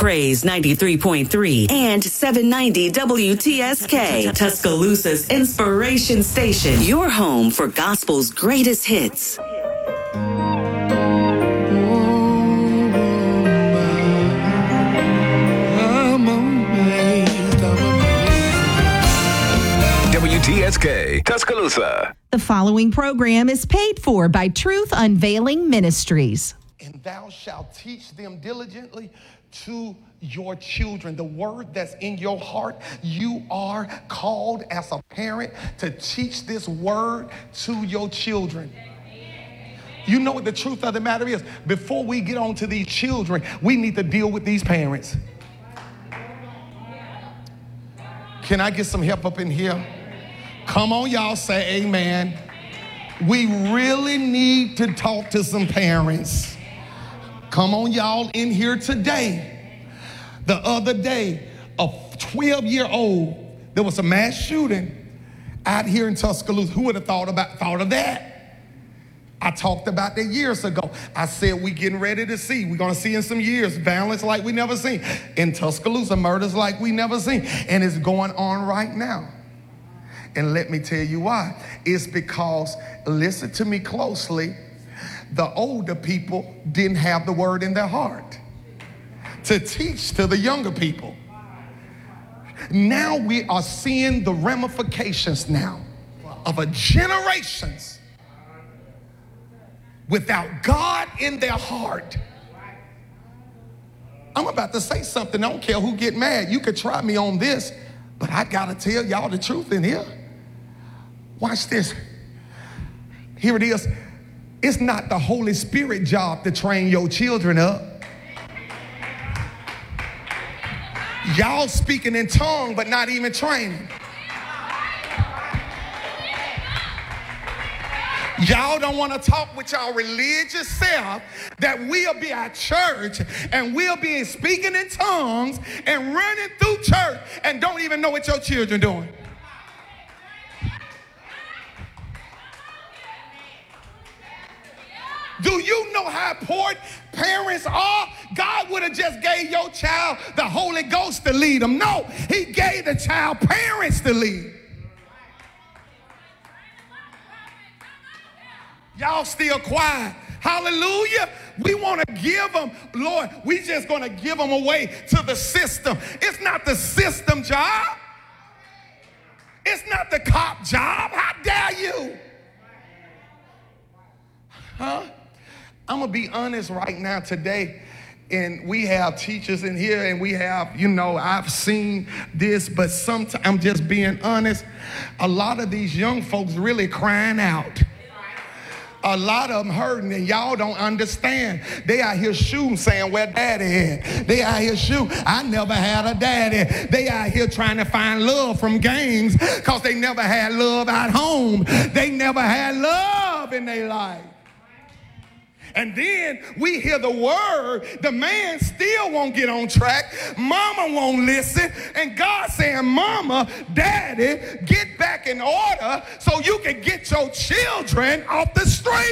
Praise 93.3 and 790 WTSK, Tuscaloosa's inspiration station. Your home for gospel's greatest hits. WTSK, Tuscaloosa. The following program is paid for by Truth Unveiling Ministries. And thou shalt teach them diligently to your children. The word that's in your heart, you are called as a parent to teach this word to your children. You know what the truth of the matter is? Before we get on to these children, we need to deal with these parents. Can I get some help up in here? Come on, y'all, say amen. We really need to talk to some parents. Come on, y'all, in here today. The other day, a 12-year-old, there was a mass shooting out here in Tuscaloosa. Who would have thought of that? I talked about that years ago. I said we getting ready to see. We're going to see in some years violence like we never seen. In Tuscaloosa, murders like we never seen. And it's going on right now. And let me tell you why. It's because, listen to me closely, the older people didn't have the word in their heart to teach to the younger people. Now we are seeing the ramifications now of a generations without God in their heart. I'm about to say something. I don't care who get mad. You could try me on this, but I gotta tell y'all the truth in here. Watch this. Here it is. It's not the Holy Spirit job to train your children up. Y'all speaking in tongue, but not even training. Y'all don't want to talk with y'all religious self that we'll be at church and we'll be speaking in tongues and running through church and don't even know what your children doing. Do you know how important parents are? God would have just gave your child the Holy Ghost to lead them. No, he gave the child parents to lead. Y'all still quiet. Hallelujah. We want to give them, Lord, we just going to give them away to the system. It's not the system job. It's not the cop job. How dare you? Huh? I'm going to be honest right now today. And we have teachers in here and we have, I've seen this, but sometimes I'm just being honest. A lot of these young folks really crying out. A lot of them hurting and y'all don't understand. They out here shooting saying where daddy at. They out here shooting. I never had a daddy. They out here trying to find love from games because they never had love at home. They never had love in their life. And then we hear the word, the man still won't get on track. Mama won't listen. And God saying, Mama, Daddy, get back in order so you can get your children off the street.